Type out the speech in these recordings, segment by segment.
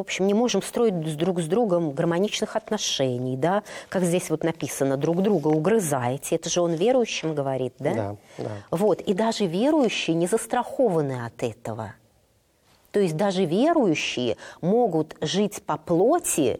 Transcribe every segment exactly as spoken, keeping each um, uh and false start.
общем, не можем строить с друг с другом гармоничных отношений, да, как здесь вот написано, друг друга угрызаете. Это же он верующим говорит, да? Да, да. Вот, и даже верующие не застрахованы от этого. То есть даже верующие могут жить по плоти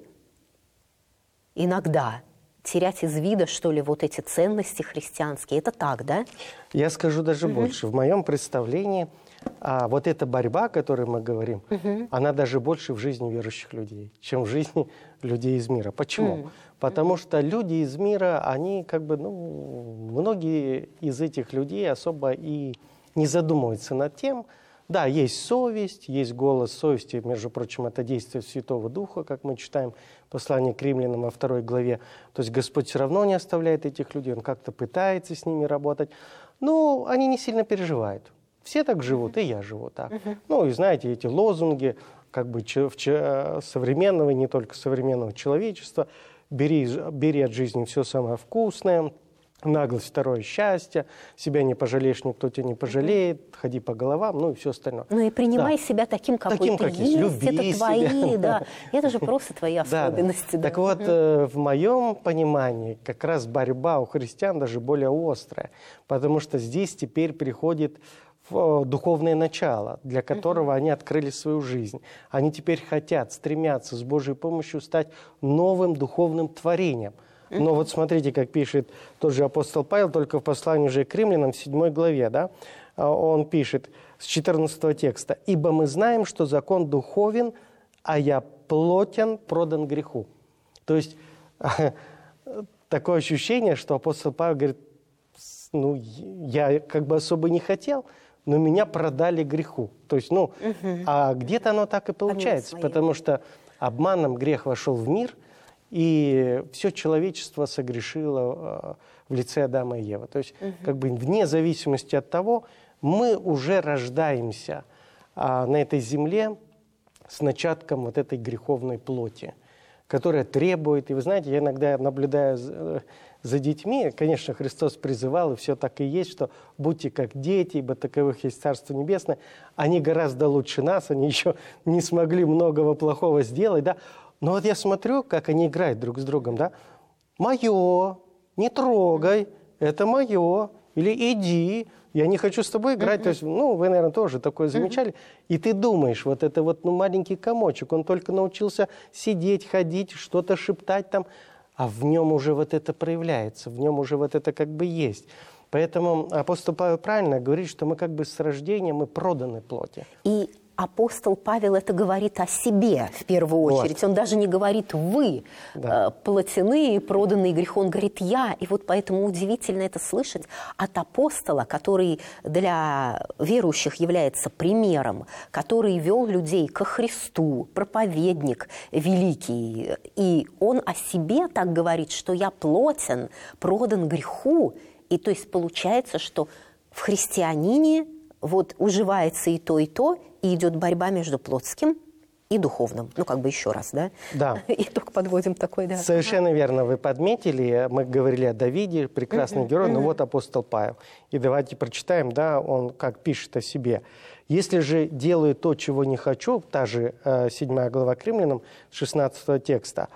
иногда, терять из вида, что ли, вот эти ценности христианские. Это так, да? Я скажу даже Угу. больше. В моем представлении а, вот эта борьба, о которой мы говорим, угу. она даже больше в жизни верующих людей, чем в жизни людей из мира. Почему? Угу. Потому что люди из мира, они как бы, ну, многие из этих людей особо и не задумываются над тем. Да, есть совесть, есть голос совести, между прочим, это действие Святого Духа, как мы читаем в послании к Римлянам во второй главе. То есть Господь все равно не оставляет этих людей, Он как-то пытается с ними работать. Но они не сильно переживают. Все так живут, и я живу так. Uh-huh. Ну, и знаете, эти лозунги как бы ч- ч- современного, и не только современного человечества, бери, бери от жизни все самое вкусное, наглость, второе счастье, себя не пожалеешь, никто тебя не пожалеет, mm-hmm. ходи по головам, ну и все остальное. Ну и принимай да. себя таким, какой таким, ты как есть, люби это твои, себя. да. Это же просто твои особенности. Да, да. Так вот, mm-hmm. в моем понимании как раз борьба у христиан даже более острая, потому что здесь теперь приходит духовное начало, для которого mm-hmm. они открыли свою жизнь. Они теперь хотят, стремятся с Божьей помощью стать новым духовным творением. Но вот смотрите, как пишет тот же апостол Павел, только в послании уже к Римлянам, в седьмой главе, да, он пишет с четырнадцатого текста: «Ибо мы знаем, что закон духовен, а я плотен, продан греху». То есть такое ощущение, что апостол Павел говорит, ну, я как бы особо не хотел, но меня продали греху. То есть, ну, угу. а где-то оно так и получается, потому что обманом грех вошел в мир, и все человечество согрешило в лице Адама и Евы. То есть, угу. как бы вне зависимости от того, мы уже рождаемся а, на этой земле с начатком вот этой греховной плоти, которая требует, и вы знаете, я иногда наблюдаю за, за детьми, конечно, Христос призывал, и все так и есть, что будьте как дети, ибо таковых есть Царство Небесное. Они гораздо лучше нас, они еще не смогли многого плохого сделать, да. Но вот я смотрю, как они играют друг с другом, да. «Мое, не трогай, это мое», или «иди, я не хочу с тобой играть». Mm-hmm. То есть, ну, вы, наверное, тоже такое замечали. Mm-hmm. И ты думаешь, вот это вот, ну, маленький комочек, он только научился сидеть, ходить, что-то шептать там, а в нем уже вот это проявляется, в нем уже вот это как бы есть. Поэтому апостол Павел правильно говорит, что мы как бы с рождения, мы проданы плоти. И апостол Павел это говорит о себе в первую очередь. Вот. Он даже не говорит «вы», да. плотяные, проданные греху. Он говорит «я». И вот поэтому удивительно это слышать от апостола, который для верующих является примером, который вел людей ко Христу, проповедник великий. И он о себе так говорит, что «я плотен, продан греху». И то есть получается, что в христианине вот уживается и то, и то, и идет борьба между плотским и духовным. Ну, как бы еще раз, да? Да. Итог подводим такой, да. Совершенно ага. верно вы подметили. Мы говорили о Давиде, прекрасный uh-huh, герой, uh-huh. но вот апостол Павел. И давайте прочитаем, да, он как пишет о себе. «Если же делаю то, чего не хочу», та же э, седьмая глава к Римлянам, шестнадцатого текста,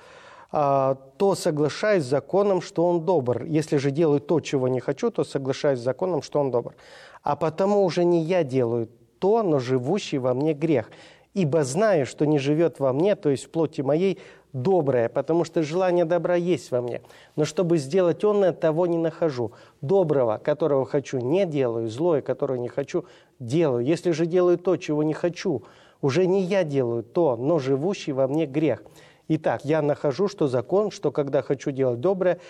э, «то соглашаюсь с законом, что он добр. Если же делаю то, чего не хочу, то соглашаюсь с законом, что он добр. А потому уже не я делаю то, но живущий во мне грех. Ибо знаю, что не живет во мне, то есть в плоти моей, доброе, потому что желание добра есть во мне. Но чтобы сделать онное, того не нахожу. Доброго, которого хочу, не делаю, злое, которого не хочу, делаю. Если же делаю то, чего не хочу, уже не я делаю то, но живущий во мне грех. Итак, я нахожу, что закон, что когда хочу делать доброе,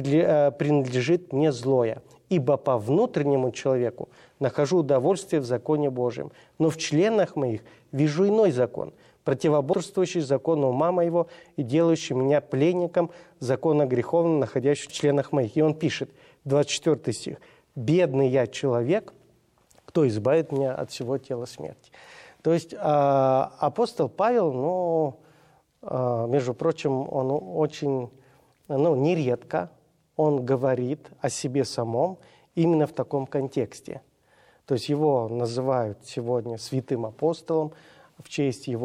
принадлежит мне злое. Ибо по внутреннему человеку нахожу удовольствие в законе Божьем, но в членах моих вижу иной закон, противоборствующий закону ума моего и делающий меня пленником закона греховного, находящего в членах моих». И он пишет, двадцать четвёртый стих: «Бедный я человек, кто избавит меня от всего тела смерти». То есть апостол Павел, ну, между прочим, он очень, ну, нередко, он говорит о себе самом именно в таком контексте. То есть его называют сегодня святым апостолом в честь его